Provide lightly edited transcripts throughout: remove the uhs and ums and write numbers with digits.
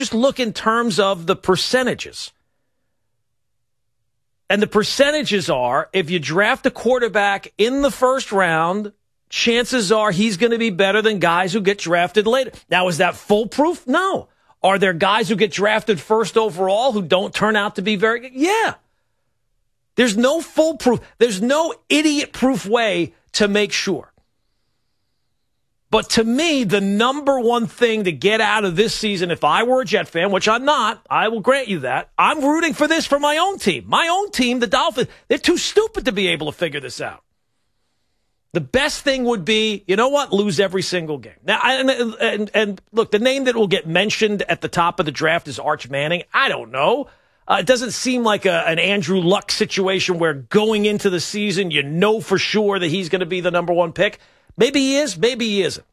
Just look in terms of the percentages. And the percentages are, if you draft a quarterback in the first round, chances are he's going to be better than guys who get drafted later. Now, is that foolproof? No. Are there guys who get drafted first overall who don't turn out to be very good? Yeah. There's no foolproof. There's no idiot-proof way to make sure. But to me, the number one thing to get out of this season, if I were a Jet fan, which I'm not, I will grant you that, I'm rooting for this for my own team. My own team, the Dolphins, they're too stupid to be able to figure this out. The best thing would be, you know what, lose every single game. Now, and look, the name that will get mentioned at the top of the draft is Arch Manning. I don't know. It doesn't seem like an Andrew Luck situation where going into the season, you know for sure that he's going to be the number one pick. Maybe he is, maybe he isn't.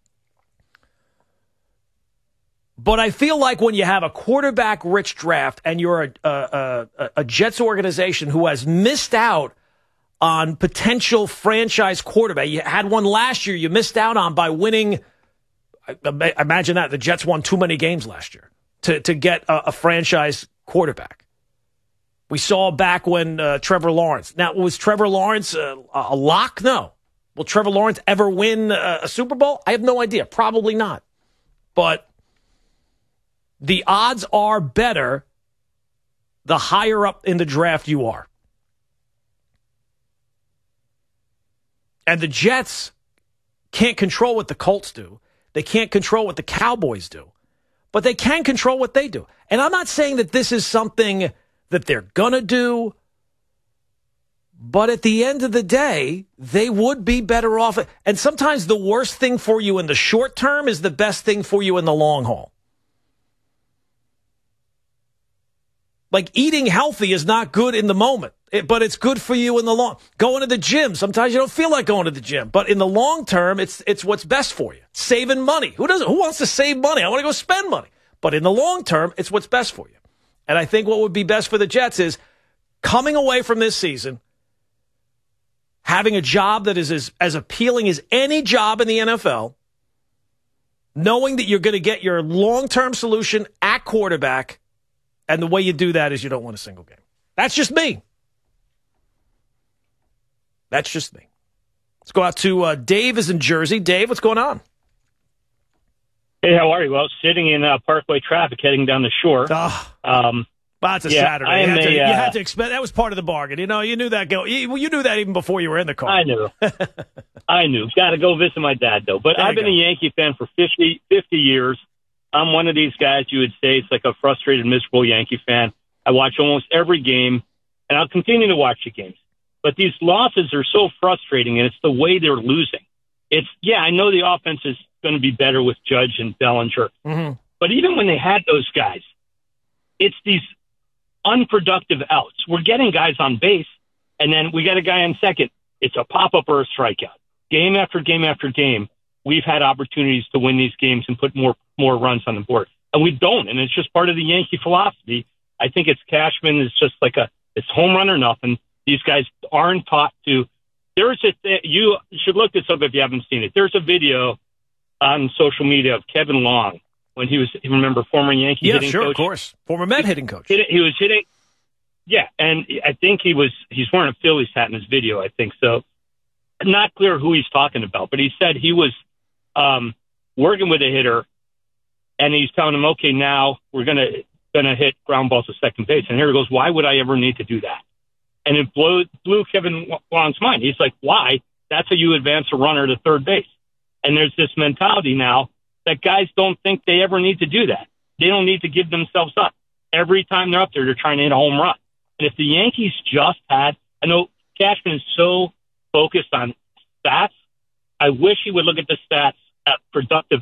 But I feel like when you have a quarterback-rich draft and you're a Jets organization who has missed out on potential franchise quarterback, you had one last year you missed out on by winning. Imagine that. The Jets won too many games last year to get a franchise quarterback. We saw back when Trevor Lawrence. Now, was Trevor Lawrence a lock? No. Will Trevor Lawrence ever win a Super Bowl? I have no idea. Probably not. But the odds are better the higher up in the draft you are. And the Jets can't control what the Colts do. They can't control what the Cowboys do. But they can control what they do. And I'm not saying that this is something that they're going to do. But at the end of the day, they would be better off. And sometimes the worst thing for you in the short term is the best thing for you in the long haul. Like eating healthy is not good in the moment, but it's good for you in the long. Going to the gym, sometimes you don't feel like going to the gym, but in the long term, it's what's best for you. Saving money. Who wants to save money? I want to go spend money. But in the long term, it's what's best for you. And I think what would be best for the Jets is coming away from this season, having a job that is as appealing as any job in the NFL, knowing that you're going to get your long-term solution at quarterback, and the way you do that is you don't win a single game. That's just me. That's just me. Let's go out to Dave is in Jersey. Dave, what's going on? Hey, how are you? Well, sitting in Parkway traffic heading down the shore. Well, it's a Saturday. You had to expect that was part of the bargain. You know, you knew that. You knew that even before you were in the car. I knew. Got to go visit my dad, though. But I've been a Yankee fan for 50 years. I'm one of these guys you would say it's like a frustrated, miserable Yankee fan. I watch almost every game, and I'll continue to watch the games. But these losses are so frustrating, and it's the way they're losing. I know the offense is going to be better with Judge and Bellinger. Mm-hmm. But even when they had those guys, it's these unproductive outs. We're getting guys on base, and then we got a guy on second. It's a pop-up or a strikeout. Game after game after game, we've had opportunities to win these games and put more runs on the board. And we don't, and it's just part of the Yankee philosophy. I think it's Cashman is just like it's home run or nothing. These guys aren't taught to. You should look this up if you haven't seen it. There's a video on social media of Kevin Long when he was, remember, former Yankee hitting coach? Yeah, sure, of course. Former Met hitting coach. He was hitting, and I think he's wearing a Phillies hat in his video, I think. So not clear who he's talking about, but he said he was working with a hitter, and he's telling him, okay, now we're gonna hit ground balls to second base. And here he goes, why would I ever need to do that? And it blew Kevin Long's mind. He's like, why? That's how you advance a runner to third base. And there's this mentality now that guys don't think they ever need to do that. They don't need to give themselves up. Every time they're up there, they're trying to hit a home run. And if the Yankees just had, I know Cashman is so focused on stats, I wish he would look at the stats at productive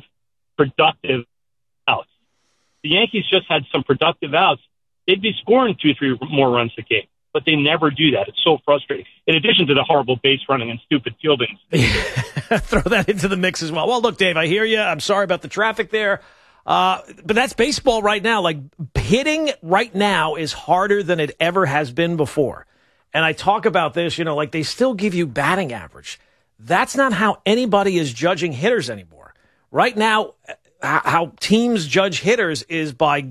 outs. The Yankees just had some productive outs. They'd be scoring 2-3 more runs a game, but they never do that. It's so frustrating. In addition to the horrible base running and stupid fielding. Throw that into the mix as well. Well, look, Dave, I hear you. I'm sorry about the traffic there. But that's baseball right now. Like, hitting right now is harder than it ever has been before. And I talk about this, like they still give you batting average. That's not how anybody is judging hitters anymore. Right now, how teams judge hitters is by